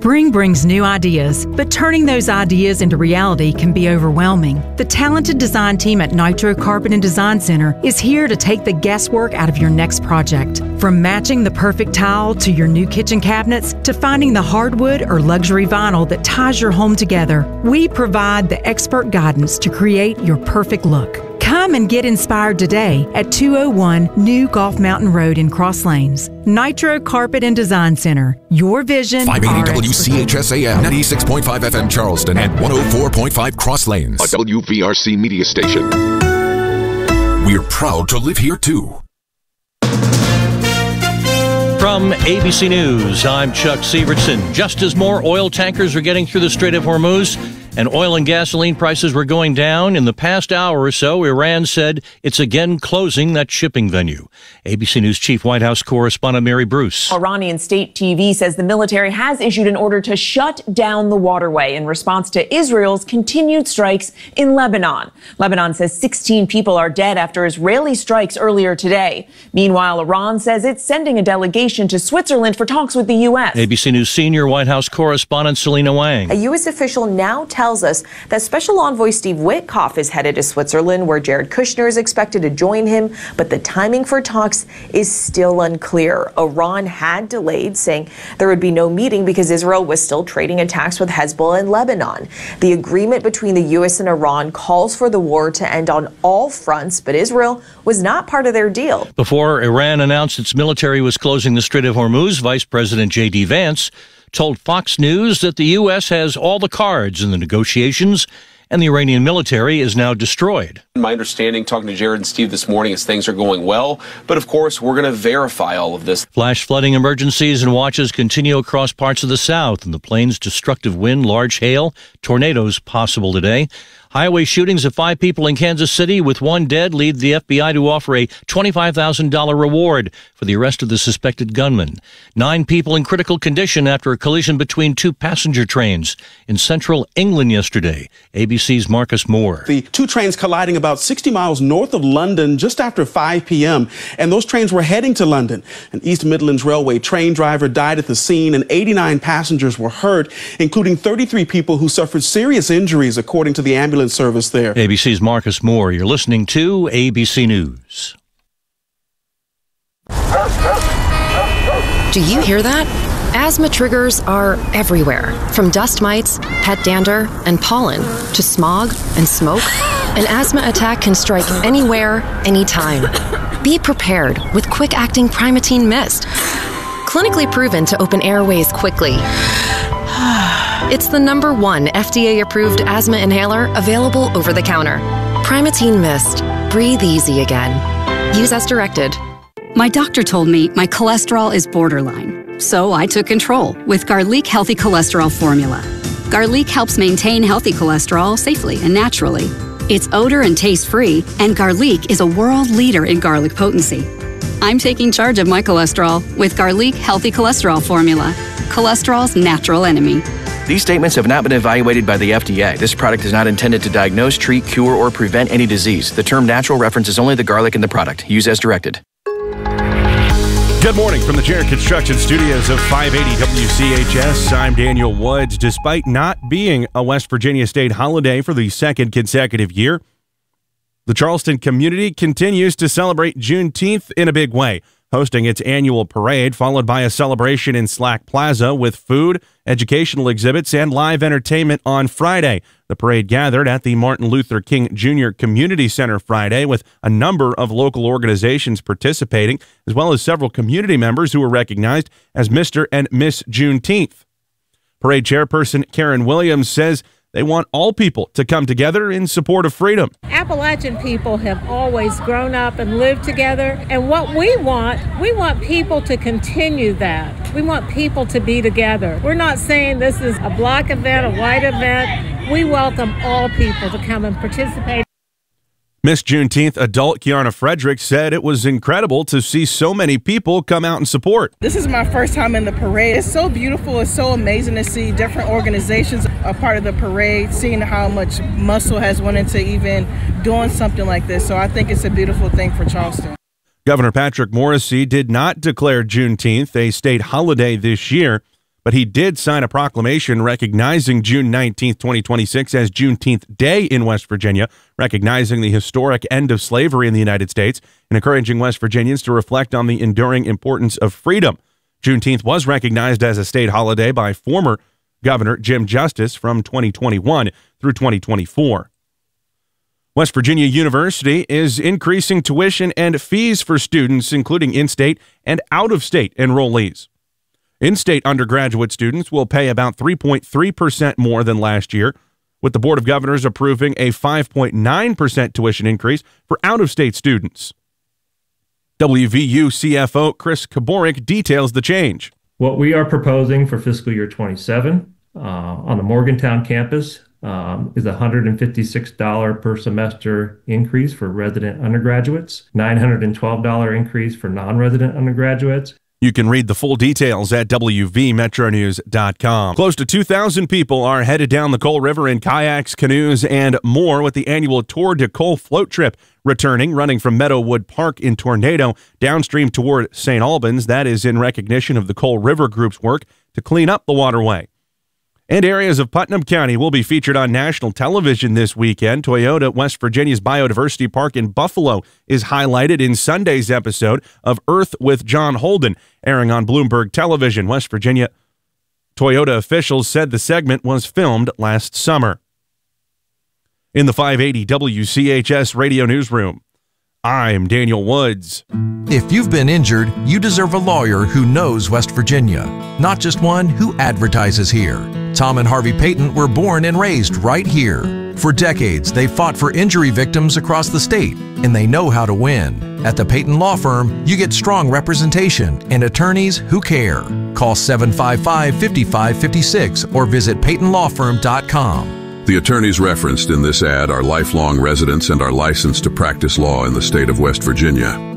Spring brings new ideas, but turning those ideas into reality can be overwhelming. The talented design team at Nitro Carpet and Design Center is here to take the guesswork out of your next project. From matching the perfect tile to your new kitchen cabinets to finding the hardwood or luxury vinyl that ties your home together, we provide the expert guidance to create your perfect look. Come and get inspired today at 201 New Gulf Mountain Road in Cross Lanes. Nitro Carpet and Design Center. Your vision. 580 WCHS-AM, 96.5 FM Charleston, and 104.5 Cross Lanes. A WVRC media station. We're proud to live here, too. From ABC News, I'm Chuck Severson. Just as more oil tankers are getting through the Strait of Hormuz and oil and gasoline prices were going down, in the past hour or so, Iran said it's again closing that shipping venue. ABC News Chief White House correspondent Mary Bruce. Iranian state TV says the military has issued an order to shut down the waterway in response to Israel's continued strikes in Lebanon. Lebanon says 16 people are dead after Israeli strikes earlier today. Meanwhile, Iran says it's sending a delegation to Switzerland for talks with the U.S. ABC News senior White House correspondent Selena Wang. A U.S. official now tells us that Special Envoy Steve Witkoff is headed to Switzerland, where Jared Kushner is expected to join him, but the timing for talks is still unclear. Iran had delayed, saying there would be no meeting because Israel was still trading attacks with Hezbollah in Lebanon. The agreement between the U.S. and Iran calls for the war to end on all fronts, but Israel was not part of their deal. Before Iran announced its military was closing the Strait of Hormuz, Vice President J.D. Vance told Fox News that the U.S. has all the cards in the negotiations and the Iranian military is now destroyed. My understanding, talking to Jared and Steve this morning, is things are going well. But of course, we're going to verify all of this. Flash flooding emergencies and watches continue across parts of the South, and the plains destructive wind, large hail, tornadoes possible today. Highway shootings of 5 people in Kansas City with 1 dead lead the FBI to offer a $25,000 reward for the arrest of the suspected gunman. 9 people in critical condition after a collision between 2 passenger trains in central England yesterday. ABC's Marcus Moore. The 2 trains colliding about 60 miles north of London just after 5 p.m., and those trains were heading to London. An East Midlands Railway train driver died at the scene, and 89 passengers were hurt, including 33 people who suffered serious injuries, according to the ambulance service there. ABC's Marcus Moore. You're listening to ABC News. Do you hear that? Asthma triggers are everywhere, from dust mites, pet dander, and pollen, to smog and smoke. An asthma attack can strike anywhere, anytime. Be prepared with quick-acting Primatene Mist. Clinically proven to open airways quickly. It's the #1 FDA-approved asthma inhaler available over the counter. Primatene Mist. Breathe easy again. Use as directed. My doctor told me my cholesterol is borderline, so I took control with Garlic Healthy Cholesterol Formula. Garlic helps maintain healthy cholesterol safely and naturally. It's odor and taste-free, and Garlic is a world leader in garlic potency. I'm taking charge of my cholesterol with Garlic Healthy Cholesterol Formula, cholesterol's natural enemy. These statements have not been evaluated by the FDA. This product is not intended to diagnose, treat, cure, or prevent any disease. The term natural references only the garlic in the product. Use as directed. Good morning from the Jared Construction Studios of 580 WCHS. I'm Daniel Woods. Despite not being a West Virginia state holiday for the 2nd consecutive year, the Charleston community continues to celebrate Juneteenth in a big way, hosting its annual parade, followed by a celebration in Slack Plaza with food, educational exhibits, and live entertainment on Friday. The parade gathered at the Martin Luther King Jr. Community Center Friday, with a number of local organizations participating, as well as several community members who were recognized as Mr. and Miss Juneteenth. Parade chairperson Karen Williams says they want all people to come together in support of freedom. Appalachian people have always grown up and lived together, and what we want people to continue that. We want people to be together. We're not saying this is a black event, a white event. We welcome all people to come and participate. Miss Juneteenth adult Kiana Frederick said it was incredible to see so many people come out and support. This is my first time in the parade. It's so beautiful. It's so amazing to see different organizations a part of the parade, seeing how much muscle has went into even doing something like this. So I think it's a beautiful thing for Charleston. Governor Patrick Morrisey did not declare Juneteenth a state holiday this year, but he did sign a proclamation recognizing June 19, 2026 as Juneteenth Day in West Virginia, recognizing the historic end of slavery in the United States and encouraging West Virginians to reflect on the enduring importance of freedom. Juneteenth was recognized as a state holiday by former Governor Jim Justice from 2021 through 2024. West Virginia University is increasing tuition and fees for students, including in-state and out-of-state enrollees. In-state undergraduate students will pay about 3.3% more than last year, with the Board of Governors approving a 5.9% tuition increase for out-of-state students. WVU CFO Chris Kaborik details the change. What we are proposing for fiscal year 27 on the Morgantown campus is a $156 per semester increase for resident undergraduates, $912 increase for non-resident undergraduates. You can read the full details at WVMetroNews.com. Close to 2,000 people are headed down the Coal River in kayaks, canoes, and more with the annual Tour de Coal float trip running from Meadowood Park in Tornado downstream toward St. Albans. That is in recognition of the Coal River Group's work to clean up the waterway. And areas of Putnam County will be featured on national television this weekend. Toyota West Virginia's Biodiversity Park in Buffalo is highlighted in Sunday's episode of Earth with John Holden, airing on Bloomberg Television. West Virginia Toyota officials said the segment was filmed last summer. In the 580 WCHS radio newsroom, I'm Daniel Woods. If you've been injured, you deserve a lawyer who knows West Virginia, not just one who advertises here. Tom and Harvey Payton were born and raised right here. For decades, they've fought for injury victims across the state, and they know how to win. At the Payton Law Firm, you get strong representation and attorneys who care. Call 755-5556 or visit PaytonLawFirm.com. The attorneys referenced in this ad are lifelong residents and are licensed to practice law in the state of West Virginia.